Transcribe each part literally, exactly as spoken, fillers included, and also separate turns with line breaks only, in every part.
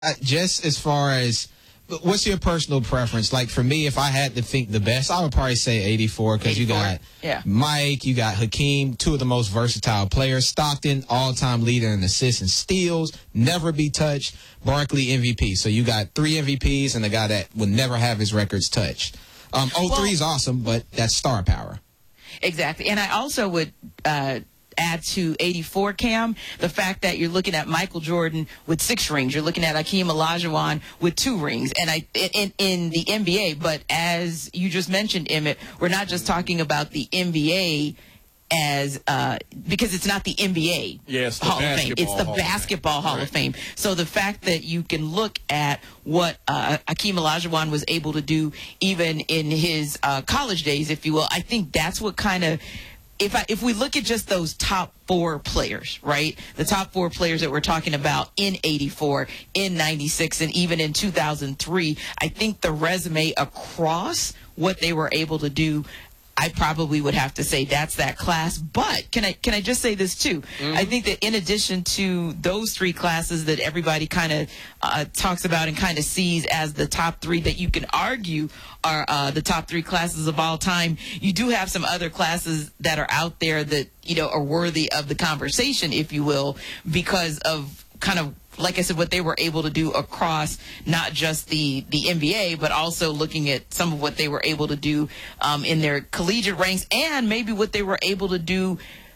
Uh, just as far as what's your personal preference? Like for me, if I had to think the best, I would probably say eighty-four because you got
yeah.
Mike, you got Hakeem, two of the most versatile players. Stockton, all-time leader in assists and steals, never be touched. Barkley, M V P. So you got three M V Ps and a guy that would never have his records touched. Um, oh three well, is awesome, but that's star power.
Exactly. And I also would uh, add to eighty-four, Cam, the fact that you're looking at Michael Jordan with six rings. You're looking at Hakeem Olajuwon with two rings and I in, in the N B A. But as you just mentioned, Emmett, we're not just talking about the N B A as uh, because it's not the N B A
yes,
Hall of Fame. It's the
Hall
Basketball
of
Hall
right.
of Fame. So the fact that you can look at what uh, Hakeem Olajuwon was able to do even in his uh, college days, if you will, I think that's what kind of If I, if we look at just those top four players, right, the top four players that we're talking about in eighty-four, in ninety-six, and even in two thousand three, I think the resume across what they were able to do, I probably would have to say that's that class. But can I can I just say this too? Mm-hmm. I think that in addition to those three classes that everybody kind of uh, talks about and kind of sees as the top three that you can argue are uh, the top three classes of all time, you do have some other classes that are out there that, you know, are worthy of the conversation, if you will, because of kind of, like I said, what they were able to do across not just the, the N B A, but also looking at some of what they were able to do um, in their collegiate ranks and maybe what they were able to do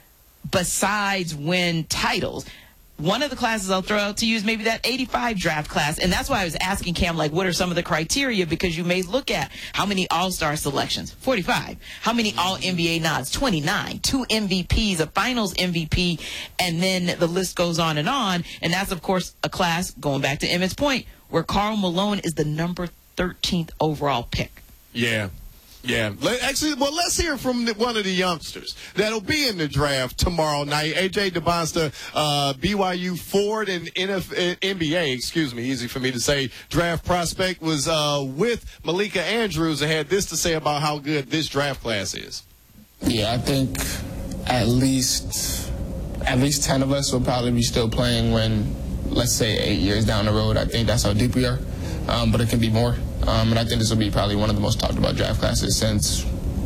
besides win titles. One of the classes I'll throw out to you is maybe that eighty-five draft class. And that's why I was asking Cam, like, what are some of the criteria? Because you may look at how many all-star selections, forty-five. How many all-N B A nods, twenty-nine. Two M V Ps, a finals M V P, and then the list goes on and on. And that's, of course, a class, going back to Emmett's point, where Karl Malone is the number thirteenth overall pick.
Yeah. Yeah. Actually, well, let's hear from one of the youngsters that'll be in the draft tomorrow night. A J DeBonsta, uh, B Y U Ford and N F L, N B A, excuse me, easy for me to say, draft prospect, was uh, with Malika Andrews and had this to say about how good this draft class is.
Yeah, I think at least at least ten of us will probably be still playing when, let's say, eight years down the road. I think that's how deep we are, um, but it can be more. Um, and I think this will be probably one of the most talked about draft classes since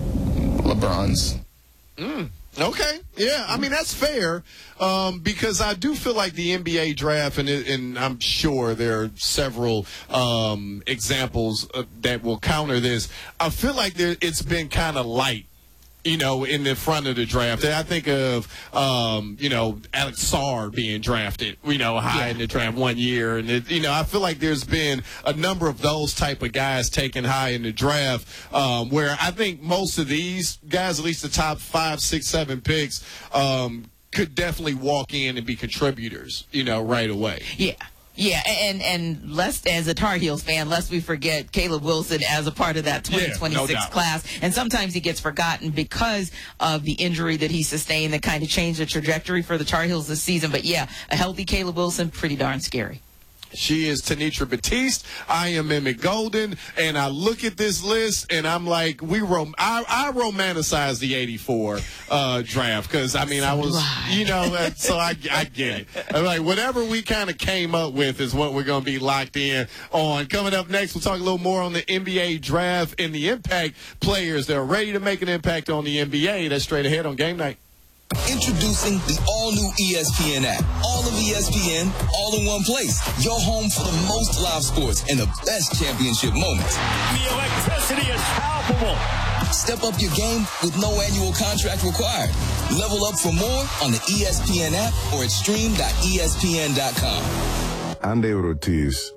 LeBron's.
Mm, okay. Yeah, I mean, that's fair um, because I do feel like the N B A draft, and, it, and I'm sure there are several um, examples uh, that will counter this. I feel like there, it's been kind of light, you know, in the front of the draft. I think of, um, you know, Alex Sarr being drafted, you know, high yeah. in the draft one year. And, it, you know, I feel like there's been a number of those type of guys taken high in the draft um, where I think most of these guys, at least the top five, six, seven picks, um, could definitely walk in and be contributors, you know, right away.
Yeah. Yeah, and and lest, as a Tar Heels fan, lest we forget Caleb Wilson as a part of that twenty twenty-six
yeah, no
class. And sometimes he gets forgotten because of the injury that he sustained that kind of changed the trajectory for the Tar Heels this season. But, yeah, a healthy Caleb Wilson, pretty darn scary.
She is Tenitra Batiste. I am Emmett Golden, and I look at this list, and I'm like, we rom- I, I romanticize the eighty-four uh, draft because, I mean,
so
I was,
I.
you know, uh, so I, I get it. I'm like, whatever we kind of came up with is what we're going to be locked in on. Coming up next, we'll talk a little more on the N B A draft and the impact players that are ready to make an impact on the N B A. That's straight ahead on Game Night.
Introducing the all-new E S P N app. All of E S P N, all in one place. Your home for the most live sports and the best championship moments.
The electricity is palpable.
Step up your game with no annual contract required. Level up for more on the E S P N app or at stream dot E S P N dot com.
Andy Ortiz.